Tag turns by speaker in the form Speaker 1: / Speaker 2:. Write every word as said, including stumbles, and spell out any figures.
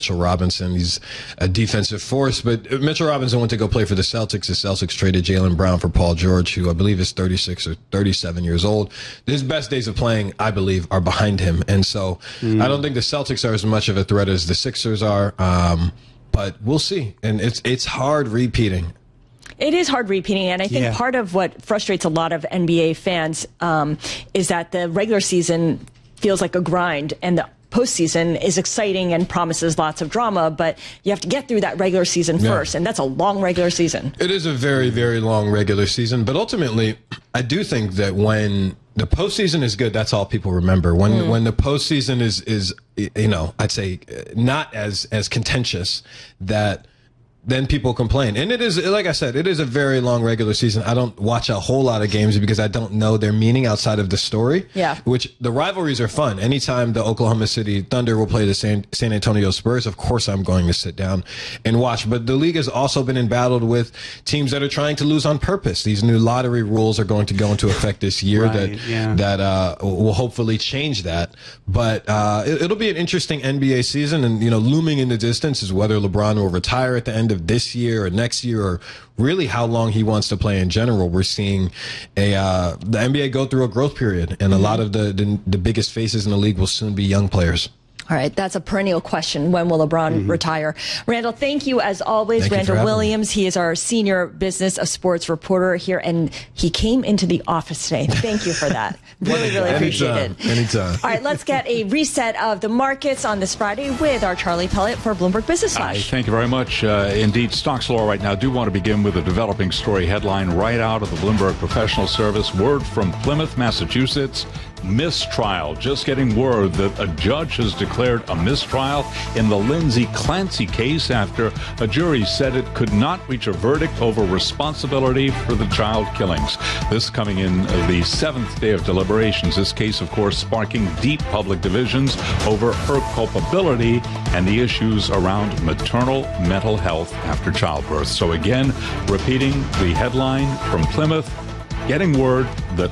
Speaker 1: Mitchell Robinson. He's a defensive force, but Mitchell Robinson went to go play for the Celtics. The Celtics traded Jaylen Brown for Paul George, who I believe is thirty-six or thirty-seven years old. His best days of playing, I believe, are behind him. And so mm. I don't think the Celtics are as much of a threat as the Sixers are, um, but we'll see. And it's it's hard repeating.
Speaker 2: It is hard repeating, and I think yeah. part of what frustrates a lot of N B A fans um, is that the regular season feels like a grind, and the postseason is exciting and promises lots of drama, but you have to get through that regular season yeah. first, and that's a long regular season.
Speaker 1: It is a very, very long regular season, but ultimately, I do think that when the postseason is good, that's all people remember. When mm. when the postseason is is you know, I'd say not as as contentious, that then people complain. And it is, like I said, it is a very long regular season. I don't watch a whole lot of games because I don't know their meaning outside of the story.
Speaker 2: Yeah.
Speaker 1: Which the rivalries are fun. Anytime the Oklahoma City Thunder will play the San, San Antonio Spurs, of course I'm going to sit down and watch. But the league has also been embattled with teams that are trying to lose on purpose. These new lottery rules are going to go into effect this year right, that yeah. that uh, will hopefully change that. But uh, it, it'll be an interesting N B A season. And, you know, looming in the distance is whether LeBron will retire at the end of this year or next year, or really how long he wants to play in general. We're seeing a uh, the N B A go through a growth period, and a lot of the, the the biggest faces in the league will soon be young players.
Speaker 2: All right, that's a perennial question. When will LeBron mm-hmm. retire? Randall, thank you as always.
Speaker 1: Thank
Speaker 2: Randall Williams, me. He is our senior business of sports reporter here, and he came into the office today. Thank you for that. Really, really appreciate
Speaker 1: Anytime.
Speaker 2: it.
Speaker 1: Anytime.
Speaker 2: All right, let's get a reset of the markets on this Friday with our Charlie Pellet for Bloomberg Business Flash.
Speaker 3: Hi, thank you very much. Uh, indeed, stocks lower right now. Do want to begin with a developing story headline right out of the Bloomberg Professional Service. Word from Plymouth, Massachusetts. Mistrial. Just getting word that a judge has declared a mistrial in the Lindsay Clancy case after a jury said it could not reach a verdict over responsibility for the child killings. This coming in the seventh day of deliberations. This case, of course, sparking deep public divisions over her culpability and the issues around maternal mental health after childbirth. So again, repeating the headline from Plymouth, getting word that